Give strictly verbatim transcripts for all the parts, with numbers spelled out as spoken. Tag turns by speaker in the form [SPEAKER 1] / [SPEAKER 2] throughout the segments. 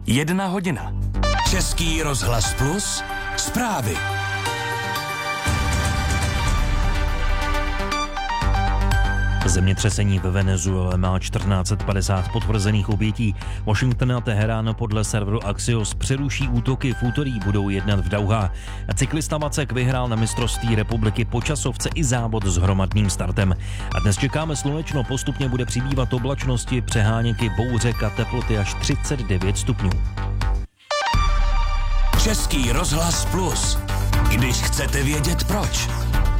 [SPEAKER 1] Jedna hodina. Český rozhlas Plus. Zprávy.
[SPEAKER 2] Zemětřesení ve Venezuele má čtrnáct set padesát potvrzených obětí. Washington a Teherán podle serveru Axios přeruší útoky, v úterý budou jednat v Dauhá. Cyklista Macek vyhrál na mistrovství republiky po časovce i závod s hromadným startem. A dnes čekáme slunečno, postupně bude přibývat oblačnosti, přeháněky, bouřek a teploty až třicet devět stupňů.
[SPEAKER 1] Český rozhlas Plus. Když chcete vědět proč.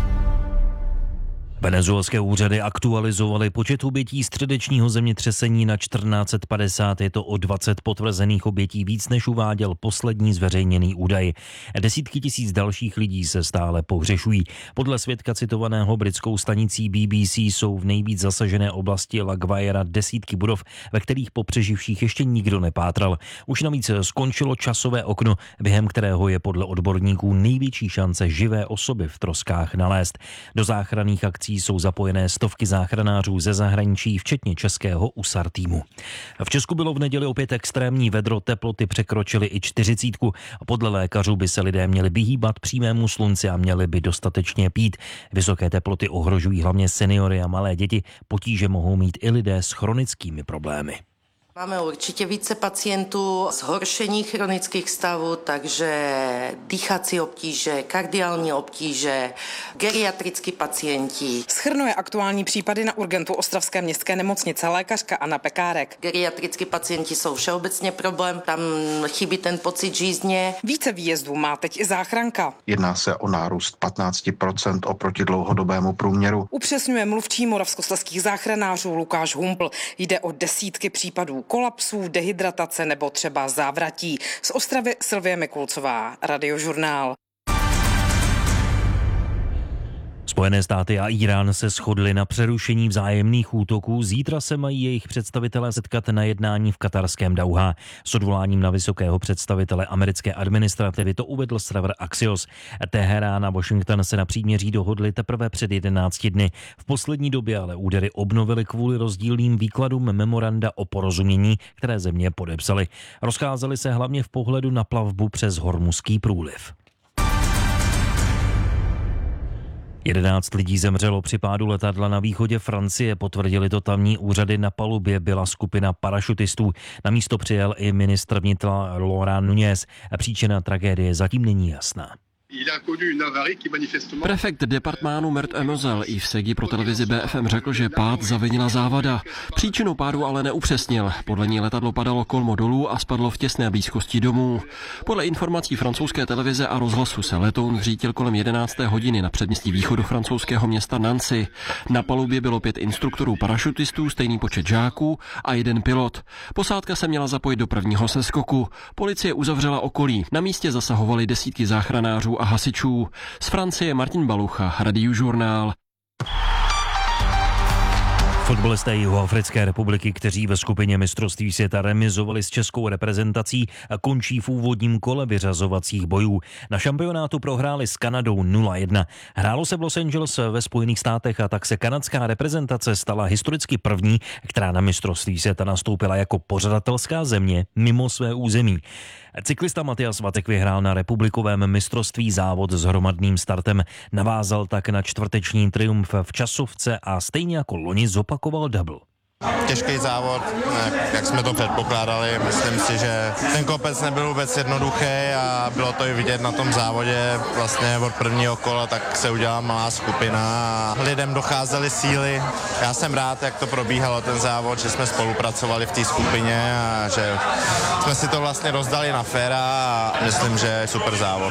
[SPEAKER 2] Venezuelské úřady aktualizovaly počet obětí středečního zemětřesení na čtrnáct set padesát, je to o dvacet potvrzených obětí víc, než uváděl poslední zveřejněný údaj. Desítky tisíc dalších lidí se stále pohřešují. Podle svědka citovaného britskou stanicí B B C jsou v nejvíc zasažené oblasti La Guaira desítky budov, ve kterých po přeživších ještě nikdo nepátral. Už navíc skončilo časové okno, během kterého je podle odborníků největší šance živé osoby v troskách nalézt. Do záchranných akcí jsou zapojené stovky záchranářů ze zahraničí, včetně českého U S A R týmu. V Česku bylo v neděli opět extrémní vedro, teploty překročily i čtyřicítku. Podle lékařů by se lidé měli vyhýbat přímému slunci a měli by dostatečně pít. Vysoké teploty ohrožují hlavně seniory a malé děti, potíže mohou mít i lidé s chronickými problémy.
[SPEAKER 3] Máme určitě více pacientů zhoršení chronických stavů, takže dýchací obtíže, kardiální obtíže, geriatrický pacienti.
[SPEAKER 4] Shrnuje aktuální případy na urgentu Ostravské městské nemocnice lékařka Anna Pekárek.
[SPEAKER 3] Geriatrický pacienti jsou všeobecně problém, tam chybí ten pocit žízně.
[SPEAKER 4] Více výjezdů má teď i záchranka.
[SPEAKER 5] Jedná se o nárůst patnáct procent oproti dlouhodobému průměru.
[SPEAKER 4] Upřesňuje mluvčí moravskoslezských záchranářů Lukáš Humpl. Jde o desítky případů kolapsů, dehydratace nebo třeba závratí. Z Ostravy Sylvie Mikulcová, Radiožurnál.
[SPEAKER 2] Spojené státy a Irán se shodli na přerušení vzájemných útoků. Zítra se mají jejich představitelé setkat na jednání v katarském Dauhá. S odvoláním na vysokého představitele americké administrativy to uvedl server Axios. Teherán a Washington se na příměří dohodli teprve před jedenácti dny. V poslední době ale údery obnovily kvůli rozdílným výkladům memoranda o porozumění, které země podepsaly. Rozcházely se hlavně v pohledu na plavbu přes Hormuzský průliv. Jedenáct lidí zemřelo při pádu letadla na východě Francie, potvrdili to tamní úřady. Na palubě byla skupina parašutistů. Na místo přijel i ministr vnitra Laurent Nunez. Příčina tragédie zatím není jasná.
[SPEAKER 6] Prefekt departmánu Meurthe-et-Moselle Yves Segui pro televizi B F M řekl, že pád zavinila závada. Příčinu pádu ale neupřesnil. Podle ní letadlo padalo kolmo dolů a spadlo v těsné blízkosti domů. Podle informací francouzské televize a rozhlasu se letoun vřítil kolem jedenácté hodiny na předměstí východu francouzského města Nancy. Na palubě bylo pět instruktorů parašutistů, stejný počet žáků a jeden pilot. Posádka se měla zapojit do prvního seskoku. Policie uzavřela okolí. Na místě zasahovali desítky záchranářů a hasičů. Z Francie Martin Balucha, Radiožurnál.
[SPEAKER 2] Fotbalisté Jihoafrické republiky, kteří ve skupině mistrovství světa remizovali s českou reprezentací, končí v úvodním kole vyřazovacích bojů. Na šampionátu prohráli s Kanadou nula jedna. Hrálo se v Los Angeles ve Spojených státech a tak se kanadská reprezentace stala historicky první, která na mistrovství světa nastoupila jako pořadatelská země mimo své území. Cyklista Matyas Vacek vyhrál na republikovém mistrovství závod s hromadným startem. Navázal tak na čtvrteční triumf v časovce a stejně jako loni zopakoval double.
[SPEAKER 7] Těžký závod, jak jsme to předpokládali, myslím si, že ten kopec nebyl vůbec jednoduchý a bylo to i vidět na tom závodě. Vlastně od prvního kola tak se udělala malá skupina a lidem docházely síly. Já jsem rád, jak to probíhalo ten závod, že jsme spolupracovali v té skupině a že jsme si to vlastně rozdali na féra a myslím, že je super závod.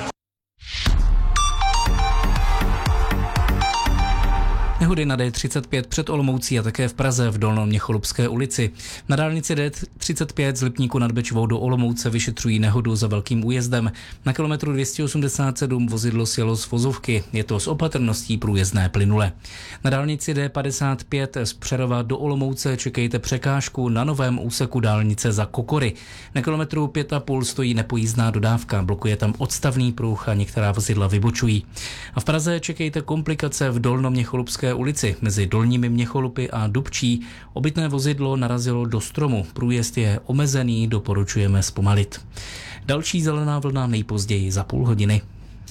[SPEAKER 8] Nehody na D třicet pět před Olomoucí a také v Praze v Dolnoměcholupské ulici. Na dálnici D třicet pět z Lipníku nad Bečvou do Olomouce vyšetřují nehodu za velkým újezdem. Na kilometru dvě stě osmdesát sedm vozidlo sjelo z vozovky. Je to s opatrností průjezdné plynule. Na dálnici D padesát pět z Přerova do Olomouce čekejte překážku na novém úseku dálnice za Kokory. Na kilometru pět a půl stojí nepojízdná dodávka, blokuje tam odstavný pruh a některá vozidla vybočují. A v Praze čekejte komplikace v Dolnoměcholupské Něcholupské ulici mezi Dolními Měcholupy a Dubčí obytné vozidlo narazilo do stromu. Průjezd je omezený, doporučujeme zpomalit. Další zelená vlna nejpozději za půl hodiny.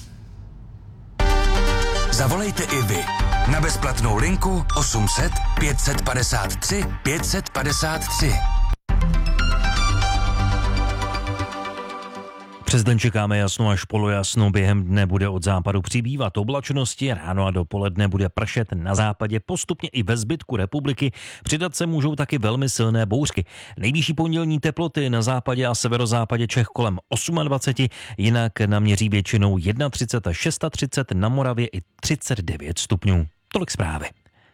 [SPEAKER 1] Zavolejte i vy na bezplatnou linku osm set pět set padesát tři pět set padesát tři.
[SPEAKER 2] Přes den čekáme jasno až polojasno, během dne bude od západu přibývat oblačnosti, ráno a dopoledne bude pršet na západě, postupně i ve zbytku republiky. Přidat se můžou taky velmi silné bouřky. Nejvyšší pondělní teploty na západě a severozápadě Čech kolem dvacet osm, jinak naměří většinou třicet jedna až třicet šest, na Moravě i třicet devět stupňů. Tolik zprávy.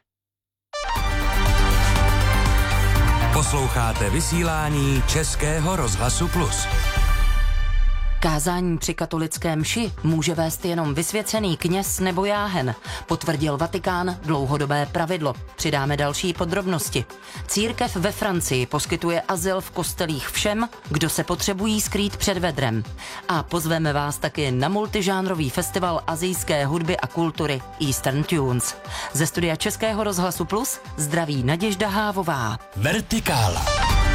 [SPEAKER 1] Posloucháte vysílání Českého rozhlasu Plus.
[SPEAKER 9] Kázání při katolické mši může vést jenom vysvěcený kněz nebo jáhen, potvrdil Vatikán dlouhodobé pravidlo. Přidáme další podrobnosti. Církev ve Francii poskytuje azyl v kostelích všem, kdo se potřebují skrýt před vedrem. A pozveme vás taky na multižánrový festival asijské hudby a kultury Eastern Tunes. Ze studia Českého rozhlasu Plus zdraví Naděžda Hávová.
[SPEAKER 1] Vertikála.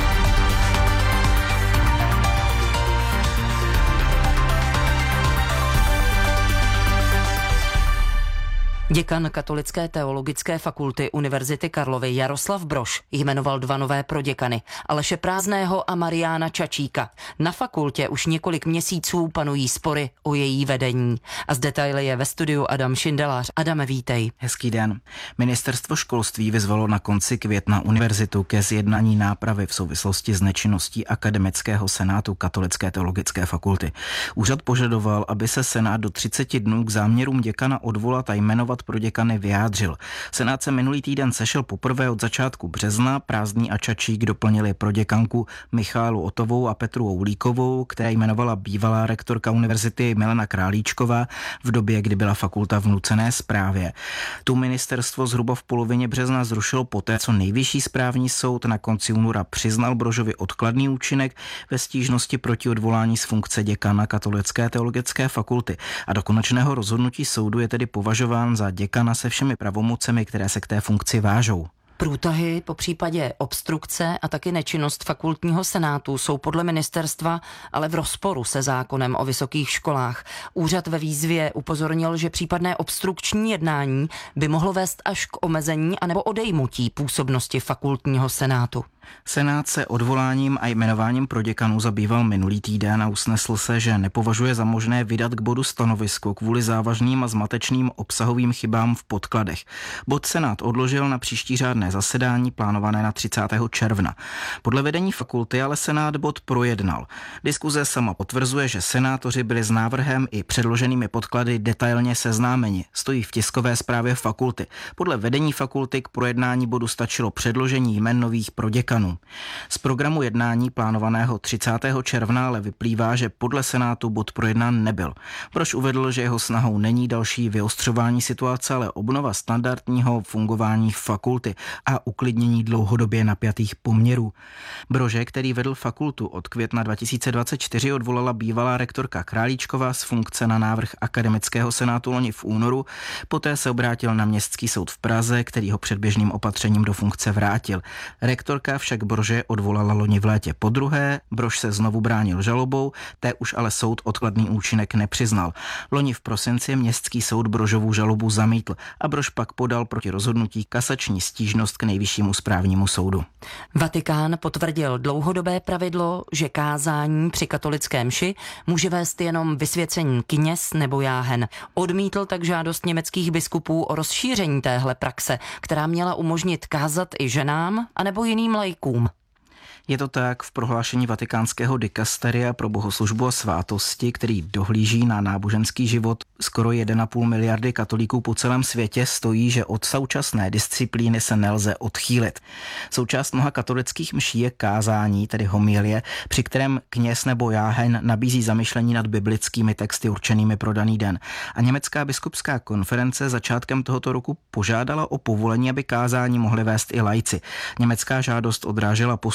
[SPEAKER 9] Děkan Katolické teologické fakulty Univerzity Karlovy Jaroslav Brož jmenoval dva nové proděkany, Aleše Prázdného a Mariána Čačíka. Na fakultě už několik měsíců panují spory o její vedení. A z detaily je ve studiu Adam Šindelář. Adame, vítej.
[SPEAKER 10] Hezký den. Ministerstvo školství vyzvalo na konci května univerzitu ke zjednání nápravy v souvislosti s nečinností akademického senátu Katolické teologické fakulty. Úřad požadoval, aby se senát do třiceti dnů k záměrům děkana odvolat a jmenovat pro děkany vyjádřil. Senát se minulý týden sešel poprvé od začátku března. Prázdný a Čačík doplnili proděkanku Michálu Otovou a Petru Oulíkovou, která jmenovala bývalá rektorka univerzity Milena Králíčková v době, kdy byla fakulta v nucené správě. Tu ministerstvo zhruba v polovině března zrušilo poté, co Nejvyšší správní soud na konci února přiznal Brožovi odkladný účinek ve stížnosti proti odvolání z funkce děkana Katolické teologické fakulty. A do konečného rozhodnutí soudu je tedy považován za děkana se všemi pravomocemi, které se k té funkci vážou.
[SPEAKER 9] Průtahy, po případě obstrukce a taky nečinnost fakultního senátu jsou podle ministerstva ale v rozporu se zákonem o vysokých školách. Úřad ve výzvě upozornil, že případné obstrukční jednání by mohlo vést až k omezení anebo odejmutí působnosti fakultního senátu.
[SPEAKER 10] Senát se odvoláním a jmenováním proděkanů zabýval minulý týden a usnesl se, že nepovažuje za možné vydat k bodu stanovisko kvůli závažným a zmatečným obsahovým chybám v podkladech. Bod Senát odložil na příští řádné zasedání plánované na třicátého června. Podle vedení fakulty ale Senát bod projednal. Diskuze sama potvrzuje, že senátoři byli s návrhem i předloženými podklady detailně seznámeni. Stojí v tiskové zprávě fakulty. Podle vedení fakulty k projednání bodu stačilo předložení jmen nových proděkanů. Z programu jednání plánovaného třicátého června ale vyplývá, že podle Senátu bod projednán nebyl. Brož uvedl, že jeho snahou není další vyostřování situace, ale obnova standardního fungování fakulty a uklidnění dlouhodobě napjatých poměrů. Brože, který vedl fakultu od května dva tisíce dvacet čtyři, odvolala bývalá rektorka Králíčková z funkce na návrh akademického senátu loni v únoru. Poté se obrátil na Městský soud v Praze, který ho předběžným opatřením do funkce vrátil. Rektorka však Brože odvolala loni v létě podruhé, Brož se znovu bránil žalobou, té už ale soud odkladný účinek nepřiznal. Loni v prosinci Městský soud Brožovu žalobu zamítl a Brož pak podal proti rozhodnutí kasační stížnost k Nejvyššímu správnímu soudu.
[SPEAKER 9] Vatikán potvrdil dlouhodobé pravidlo, že kázání při katolické mši může vést jenom vysvěcený kněz nebo jáhen. Odmítl tak žádost německých biskupů o rozšíření téhle praxe, která měla umožnit kázat i ženám anebo jiným laikům.
[SPEAKER 10] Je to tak v prohlášení vatikánského dikasteria pro bohoslužbu a svátosti, který dohlíží na náboženský život skoro jedna celá pět miliardy katolíků po celém světě, stojí, že od současné disciplíny se nelze odchýlit. Součást mnoha katolických mší je kázání, tedy homilie, při kterém kněz nebo jáhen nabízí zamyšlení nad biblickými texty určenými pro daný den. A německá biskupská konference začátkem tohoto roku požádala o povolení, aby kázání mohli vést i laici. Německá žádost odrážela postoje mnoha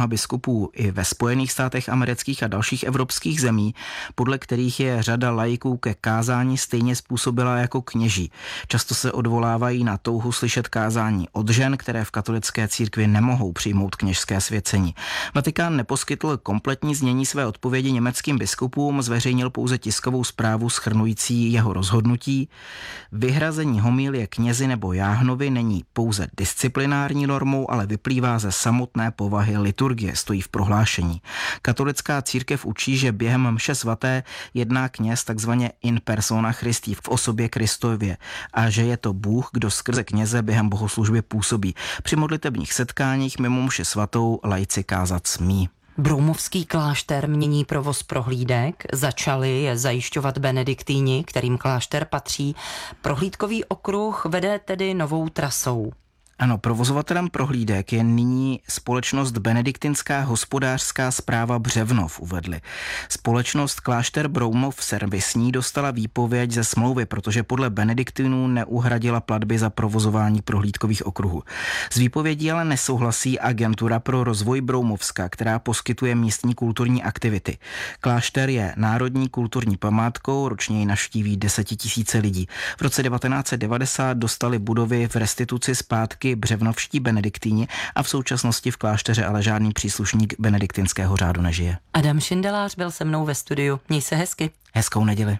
[SPEAKER 10] mnoha biskupů i ve Spojených státech amerických a dalších evropských zemí, podle kterých je řada laiků ke kázání stejně způsobila jako kněží. Často se odvolávají na touhu slyšet kázání od žen, které v katolické církvi nemohou přijmout kněžské svěcení. Vatikán neposkytl kompletní znění své odpovědi německým biskupům, zveřejnil pouze tiskovou zprávu shrnující jeho rozhodnutí. Vyhrazení homilie knězi nebo jáhnovi není pouze disciplinární normou, ale vyplývá ze samotné povahy liturgie, stojí v prohlášení. Katolická církev učí, že během mše svaté jedná kněz takzvaně in persona Christi, v osobě Kristově, a že je to Bůh, kdo skrze kněze během bohoslužby působí. Při modlitebních setkáních mimo mši svatou laici kázat smí.
[SPEAKER 9] Broumovský klášter mění provoz prohlídek, začali je zajišťovat benediktýni, kterým klášter patří. Prohlídkový okruh vede tedy novou trasou.
[SPEAKER 10] Ano, provozovatelem prohlídek je nyní společnost Benediktinská hospodářská správa Břevnov, uvedli. Společnost Klášter Broumov servisní dostala výpověď ze smlouvy, protože podle benediktinů neuhradila platby za provozování prohlídkových okruhů. S výpovědí ale nesouhlasí agentura pro rozvoj Broumovska, která poskytuje místní kulturní aktivity. Klášter je národní kulturní památkou, ročně ji navštíví desetitisíce lidí. V roce devatenáct set devadesát dostali budovy v restituci zpátky břevnovští benediktíni a v současnosti v klášteře ale žádný příslušník benediktinského řádu nežije.
[SPEAKER 9] Adam Šindelář byl se mnou ve studiu. Měj se hezky.
[SPEAKER 10] Hezkou neděli.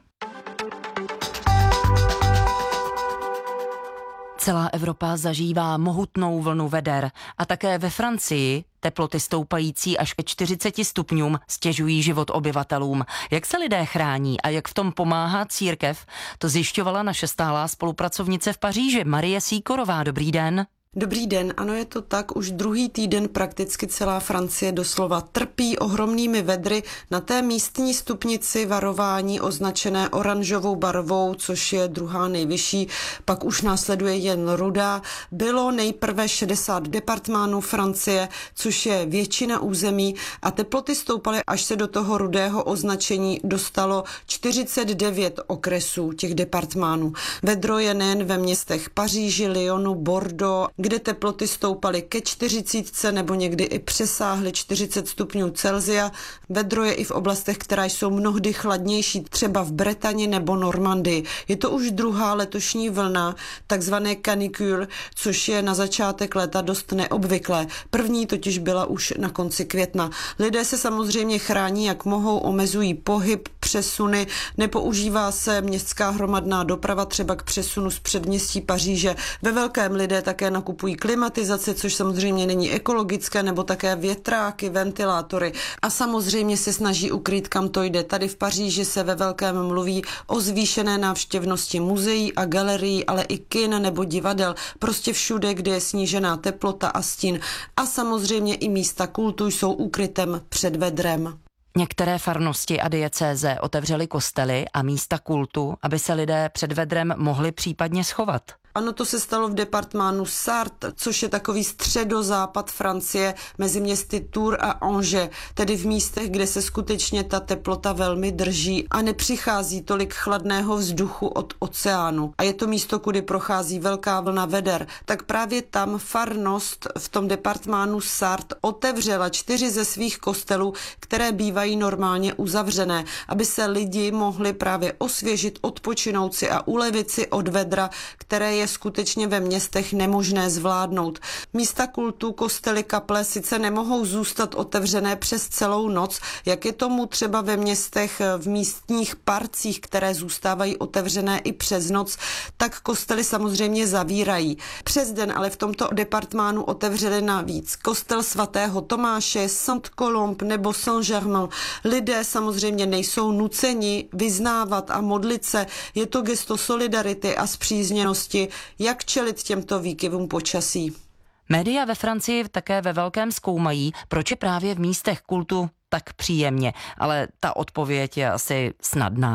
[SPEAKER 9] Celá Evropa zažívá mohutnou vlnu veder a také ve Francii teploty stoupající až ke čtyřiceti stupňům stěžují život obyvatelům. Jak se lidé chrání a jak v tom pomáhá církev, to zjišťovala naše stálá spolupracovnice v Paříži Marie Sýkorová. Dobrý den.
[SPEAKER 11] Dobrý den, ano, je to tak, už druhý týden prakticky celá Francie doslova trpí ohromnými vedry na té místní stupnici varování označené oranžovou barvou, což je druhá nejvyšší, pak už následuje jen rudá. Bylo nejprve šedesát departmánů Francie, což je většina území, a teploty stoupaly, až se do toho rudého označení dostalo čtyřicet devět okresů těch departmánů. Vedro je nejen ve městech Paříži, Lyonu, Bordeaux, kde teploty stoupaly ke čtyřicítce nebo někdy i přesáhly čtyřicet stupňů Celsia. Vedro je i v oblastech, které jsou mnohdy chladnější, třeba v Bretani nebo Normandii. Je to už druhá letošní vlna, takzvané canicule, což je na začátek léta dost neobvyklé. První totiž byla už na konci května. Lidé se samozřejmě chrání, jak mohou, omezují pohyb, přesuny, nepoužívá se městská hromadná doprava třeba k přesunu z předměstí Paříže. Ve velkém lidé také nakupují klimatizaci, což samozřejmě není ekologické, nebo také větráky, ventilátory, a samozřejmě se snaží ukrýt, kam to jde. Tady v Paříži se ve velkém mluví o zvýšené návštěvnosti muzeí a galerií, ale i kin nebo divadel, prostě všude, kde je snížená teplota a stín. A samozřejmě i místa kultu jsou ukrytem před vedrem.
[SPEAKER 9] Některé farnosti a diecéze otevřely kostely a místa kultu, aby se lidé před vedrem mohli případně schovat.
[SPEAKER 11] Ano, to se stalo v departmánu Sarthe, což je takový středozápad Francie mezi městy Tours a Angers, tedy v místech, kde se skutečně ta teplota velmi drží a nepřichází tolik chladného vzduchu od oceánu. A je to místo, kudy prochází velká vlna veder. Tak právě tam farnost v tom departmánu Sarthe otevřela čtyři ze svých kostelů, které bývají normálně uzavřené, aby se lidi mohli právě osvěžit, odpočinout si a ulevit si od vedra, které je skutečně ve městech nemožné zvládnout. Místa kultu, kostely, kaple sice nemohou zůstat otevřené přes celou noc, jak je tomu třeba ve městech v místních parcích, které zůstávají otevřené i přes noc, tak kostely samozřejmě zavírají. Přes den ale v tomto departmánu otevřeli navíc kostel svatého Tomáše, Saint-Colombe nebo Saint-Germain. Lidé samozřejmě nejsou nuceni vyznávat a modlit se. Je to gesto solidarity a spřízněnosti, jak čelit těmto výkyvům počasí.
[SPEAKER 9] Média ve Francii také ve velkém zkoumají, proč je právě v místech kultu tak příjemně, ale ta odpověď je asi snadná.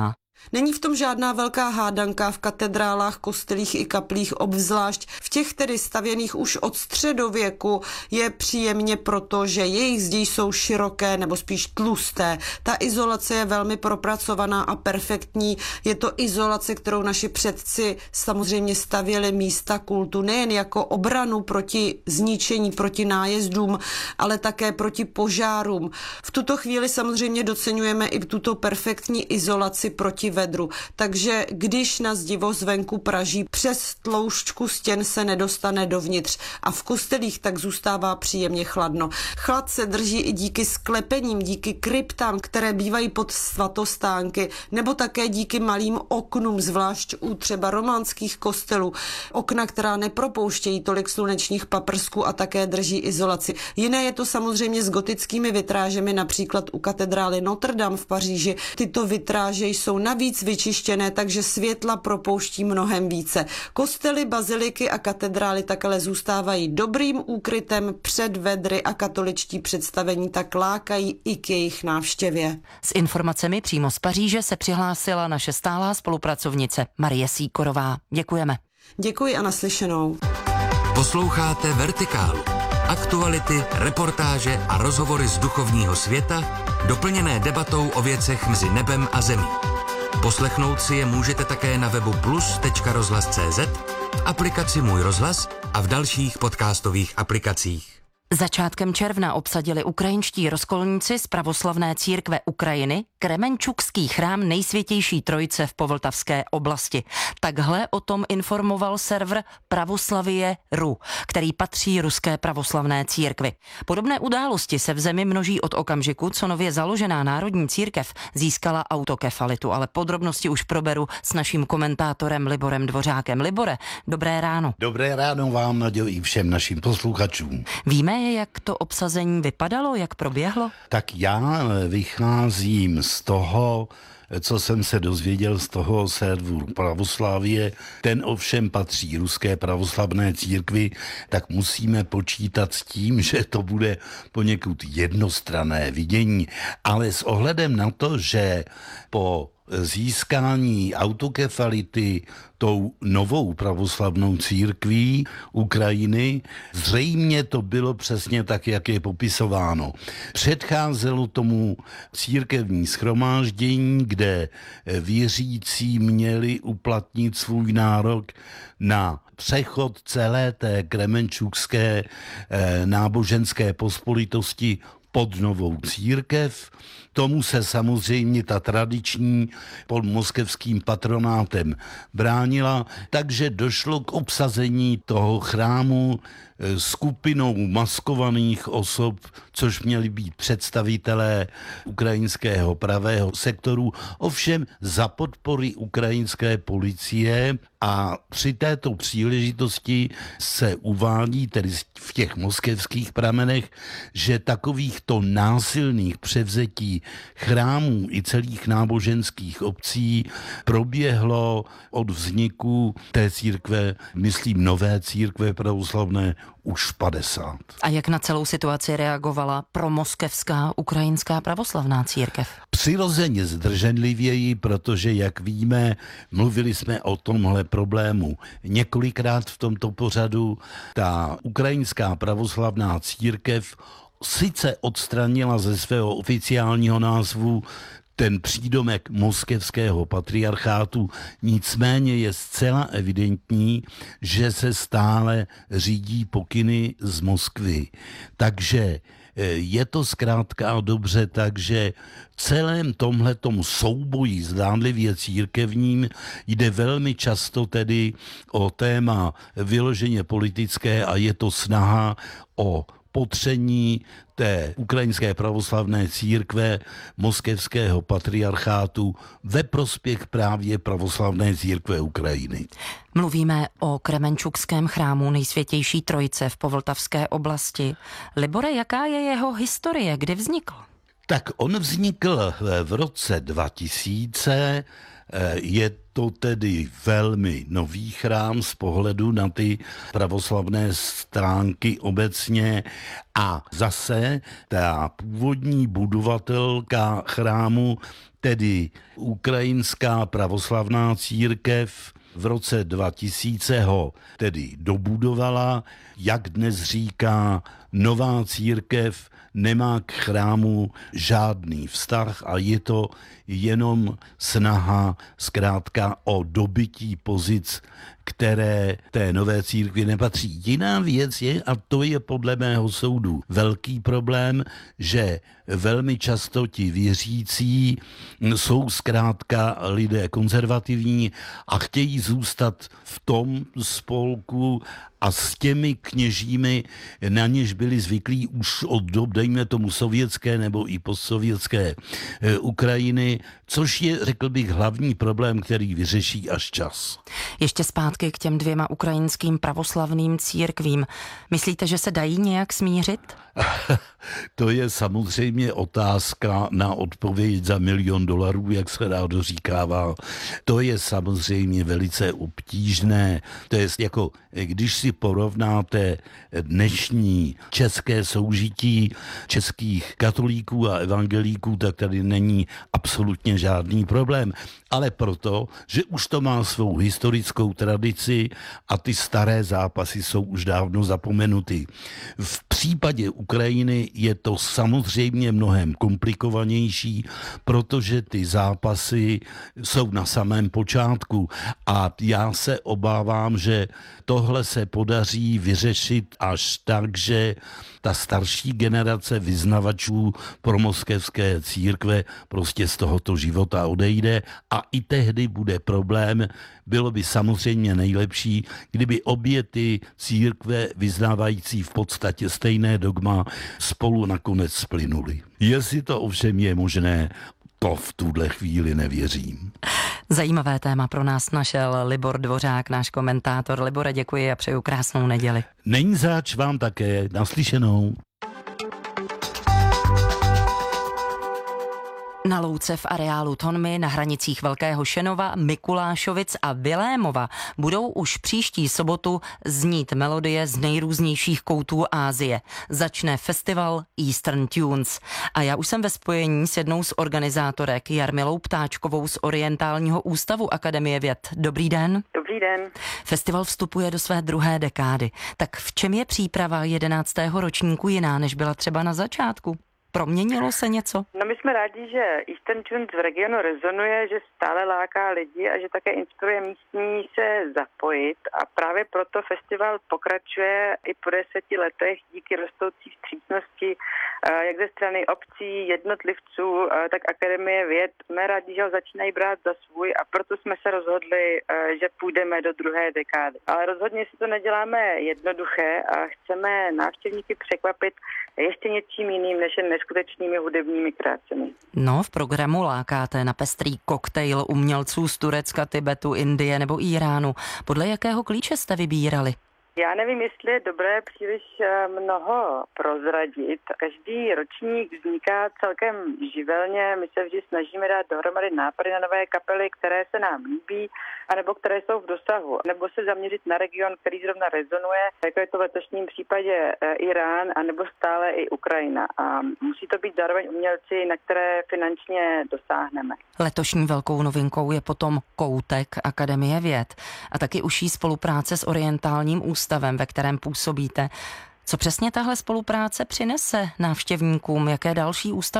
[SPEAKER 11] Není v tom žádná velká hádanka v katedrálách, kostelích i kaplích, obzvlášť v těch tedy stavěných už od středověku je příjemně proto, že jejich zdi jsou široké nebo spíš tlusté. Ta izolace je velmi propracovaná a perfektní. Je to izolace, kterou naši předci samozřejmě stavěli místa kultu nejen jako obranu proti zničení, proti nájezdům, ale také proti požárům. V tuto chvíli samozřejmě doceňujeme i tuto perfektní izolaci proti vedru. Takže když na zdivo zvenku praží, přes tloušťku stěn se nedostane dovnitř a v kostelích tak zůstává příjemně chladno. Chlad se drží i díky sklepením, díky kryptám, které bývají pod svatostánky, nebo také díky malým oknům, zvlášť u třeba románských kostelů. Okna, která nepropouštějí tolik slunečních paprsků a také drží izolaci. Jiné je to samozřejmě s gotickými vitrážemi, například u katedrály Notre Dame v Paříži. Tyto vitráže jsou navíc vyčištěné, takže světla propouští mnohem více. Kostely, baziliky a katedrály tak ale zůstávají dobrým úkrytem před vedry a katoličtí představení tak lákají i k jejich návštěvě.
[SPEAKER 9] S informacemi přímo z Paříže se přihlásila naše stálá spolupracovnice Marie Sýkorová. Děkujeme.
[SPEAKER 11] Děkuji a naslyšenou.
[SPEAKER 1] Posloucháte Vertikálu. Aktuality, reportáže a rozhovory z duchovního světa, doplněné debatou o věcech mezi nebem a zemí. Poslechnout si je můžete také na webu plus tečka rozhlas tečka cé zet, v aplikaci Můj rozhlas a v dalších podcastových aplikacích.
[SPEAKER 9] Začátkem června obsadili ukrajinští rozkolníci z pravoslavné církve Ukrajiny Kremenčukský chrám Nejsvětější Trojice v Povltavské oblasti. Takhle o tom informoval server Pravoslavie tečka ru, který patří ruské pravoslavné církvi. Podobné události se v zemi množí od okamžiku, co nově založená národní církev získala autokefalitu, ale podrobnosti už proberu s naším komentátorem Liborem Dvořákem. Libore, dobré ráno.
[SPEAKER 12] Dobré ráno vám, Naďo, i všem našim posluchačům.
[SPEAKER 9] Víme, jak to obsazení vypadalo, jak proběhlo?
[SPEAKER 12] Tak já vycházím z toho, co jsem se dozvěděl z toho serveru Pravoslávie, ten ovšem patří ruské pravoslavné církvi, tak musíme počítat s tím, že to bude poněkud jednostranné vidění. Ale s ohledem na to, že po získání autokefality tou novou pravoslavnou církví Ukrajiny, zřejmě to bylo přesně tak, jak je popisováno. Předcházelo tomu církevní shromáždění, kde věřící měli uplatnit svůj nárok na přechod celé té kremenčukské eh, náboženské pospolitosti pod novou církev. Tomu se samozřejmě ta tradiční pod moskevským patronátem bránila, takže došlo k obsazení toho chrámu skupinou maskovaných osob, což měli být představitelé ukrajinského pravého sektoru, ovšem za podpory ukrajinské policie, a při této příležitosti se uvádí, tedy v těch moskevských pramenech, že takovýchto násilných převzetí chrámů i celých náboženských obcí proběhlo od vzniku té církve, myslím nové církve pravoslavné, už padesát.
[SPEAKER 9] A jak na celou situaci reagovala promoskevská ukrajinská pravoslavná církev?
[SPEAKER 12] Přirozeně zdrženlivěji, protože, jak víme, mluvili jsme o tomhle problému několikrát v tomto pořadu. Ta ukrajinská pravoslavná církev sice odstranila ze svého oficiálního názvu ten přídomek moskevského patriarchátu, nicméně je zcela evidentní, že se stále řídí pokyny z Moskvy. Takže je to zkrátka dobře, takže celém tomhletom souboji zdánlivě církevním jde velmi často tedy o téma vyloženě politické a je to snaha o potření té ukrajinské pravoslavné církve moskevského patriarchátu ve prospěch právě pravoslavné církve Ukrajiny.
[SPEAKER 9] Mluvíme o Kremenčukském chrámu Nejsvětější Trojice v Povltavské oblasti. Libore, jaká je jeho historie, kdy vznikl?
[SPEAKER 12] Tak on vznikl v roce dva tisíce, je to tedy velmi nový chrám z pohledu na ty pravoslavné stránky obecně a zase ta původní budovatelka chrámu, tedy Ukrajinská pravoslavná církev, v roce dva tisíce ho tedy dobudovala, jak dnes říká, nová církev nemá k chrámu žádný vztah a je to jenom snaha zkrátka o dobytí pozic, které té nové církvi nepatří. Jiná věc je, a to je podle mého soudu velký problém, že velmi často ti věřící jsou zkrátka lidé konzervativní a chtějí zůstat v tom spolku a s těmi kněžími, na něž byli zvyklí už od dob, dejme tomu sovětské nebo i postsovětské e, Ukrajiny, což je, řekl bych, hlavní problém, který vyřeší až čas.
[SPEAKER 9] Ještě zpátky k těm dvěma ukrajinským pravoslavným církvím. Myslíte, že se dají nějak smířit?
[SPEAKER 12] To je samozřejmě otázka na odpověď za milion dolarů, jak se rádo říkává. To je samozřejmě velice obtížné. To je jako, když si porovnáte dnešní české soužití českých katolíků a evangelíků, tak tady není absolutně žádný problém. Ale proto, že už to má svou historickou tradici a ty staré zápasy jsou už dávno zapomenuty. V případě Ukrajiny je to samozřejmě mnohem komplikovanější, protože ty zápasy jsou na samém počátku a já se obávám, že tohle se podaří vyřešit až tak, že ta starší generace vyznavačů promoskevské církve prostě z tohoto života odejde a i tehdy bude problém. Bylo by samozřejmě nejlepší, kdyby obě ty církve vyznávající v podstatě stejné dogma spolu nakonec splynuly. Jestli to ovšem je možné, to v tuhle chvíli nevěřím.
[SPEAKER 9] Zajímavé téma pro nás našel Libor Dvořák, náš komentátor. Libore, děkuji a přeju krásnou neděli.
[SPEAKER 12] Není zač, vám také. Naslyšenou.
[SPEAKER 9] Na louce v areálu Tonmy na hranicích Velkého Šenova, Mikulášovic a Vilémova budou už příští sobotu znít melodie z nejrůznějších koutů Asie. Začne festival Eastern Tunes. A já už jsem ve spojení s jednou z organizátorek, Jarmilou Ptáčkovou z Orientálního ústavu Akademie věd. Dobrý den.
[SPEAKER 13] Dobrý den.
[SPEAKER 9] Festival vstupuje do své druhé dekády. Tak v čem je příprava jedenáctého ročníku jiná, než byla třeba na začátku? Proměnilo se něco?
[SPEAKER 13] No my jsme rádi, že Eastern Tunes v regionu rezonuje, že stále láká lidi a že také inspiruje místní se zapojit a právě proto festival pokračuje i po deseti letech díky rostoucí vstřícnosti jak ze strany obcí, jednotlivců, tak Akademie věd. Jsme rádi, že ho začínají brát za svůj a proto jsme se rozhodli, že půjdeme do druhé dekády. Ale rozhodně si to neděláme jednoduché a chceme návštěvníky překvapit ještě něčím jiným než jen neskutečnými hudebními kreacemi.
[SPEAKER 9] No, v programu lákáte na pestrý koktejl umělců z Turecka, Tibetu, Indie nebo Íránu. Podle jakého klíče jste vybírali?
[SPEAKER 13] Já nevím, jestli je dobré příliš mnoho prozradit. Každý ročník vzniká celkem živelně. My se vždy snažíme dát dohromady nápady na nové kapely, které se nám líbí, anebo které jsou v dosahu. Nebo se zaměřit na region, který zrovna rezonuje, jako je to v letošním případě Irán, anebo stále i Ukrajina. A musí to být zároveň umělci, na které finančně dosáhneme.
[SPEAKER 9] Letošní velkou novinkou je potom Koutek Akademie věd a taky užší spolupráce s Orientálním ústavem, ve kterém působíte. Co přesně tahle spolupráce přinese návštěvníkům? Jaké další ústavy